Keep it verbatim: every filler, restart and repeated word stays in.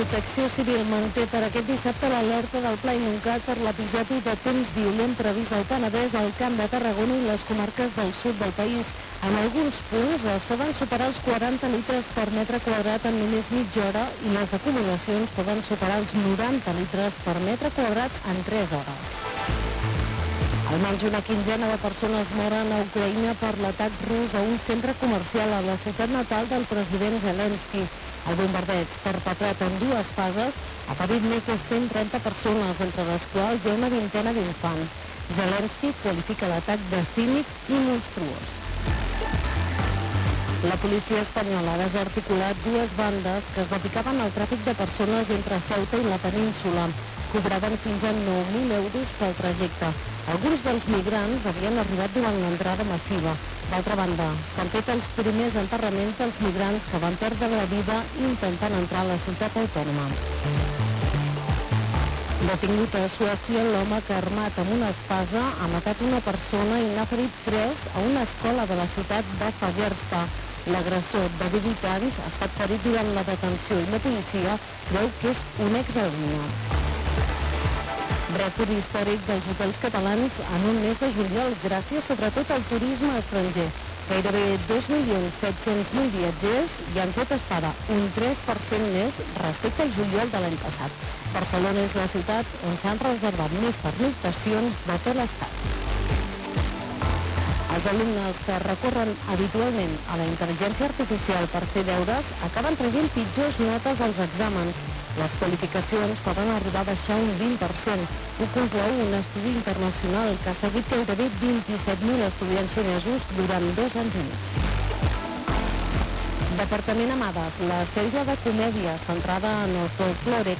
Protecció Civil manté per aquest dissabte l'alerta del Pla Inuncat per l'episodi de temps violent previst al Penedès, al Camp de Tarragona i les comarques del sud del país. En alguns punts es poden superar els quaranta litres per metre quadrat en només mitja hora i les acumulacions poden superar els noranta litres per metre quadrat en tres hores. Almenys una quinzena de persones moren a Ucraïna per l'atac rus a un centre comercial a la ciutat natal del president Zelensky. El bombardeig, perpetrat en dues fases, ha parit més de cent trenta persones, entre les quals hi ha una vintena d'infants. Zelensky qualifica l'atac de cínic i monstruós. La policia espanyola ha desarticulat dues bandes que es dedicaven al tràfic de persones entre Ceuta i la península. Cobraven fins a nou mil euros pel trajecte. Alguns dels migrants havien arribat durant l'entrada massiva. D'altra banda, s'han fet els primers enterraments dels migrants que van perdre la vida intentant entrar a la ciutat autònoma. Detingut a Suècia l'home que, armat amb una espasa, ha matat una persona i n'ha ferit tres a una escola de la ciutat de Fagersta. L'agressor, de divuit anys, ha estat ferit durant la detenció i la policia creu que és un exalumne. Rècord històric dels hotels catalans en un mes de juliol, gràcies sobretot al turisme estranger. Gairebé dos milions set-cents mil viatgers hi han fet estada, un tres per cent més respecte al juliol de l'any passat. Barcelona és la ciutat on s'han reservat més pernoctacions de tot l'estat. Els alumnes que recorren habitualment a la intel·ligència artificial per fer deures acaben traient pitjors notes als exàmens. Les qualificacions poden arribar a baixar un vint per cent. Ho conclou un estudi internacional que ha seguit gairebé vint-i-set mil estudiants xinesos durant dos anys i mig. Departament Amades, la sèrie de comèdia centrada en el folklore